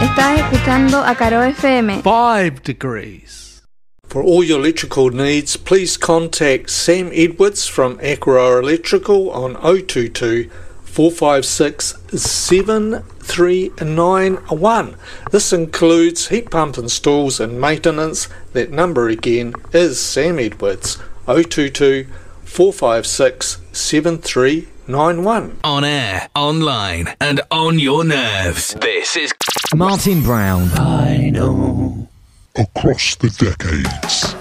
Estás escuchando a Caro FM. 5 degrees. For all your electrical needs, please contact Sam Edwards from Aqua Electrical on 022 456 7391. This includes heat pump installs and maintenance. That number again is Sam Edwards, 022 456 7391. On air, online, and on your nerves. This is Martin Brown. I know. Across the decades.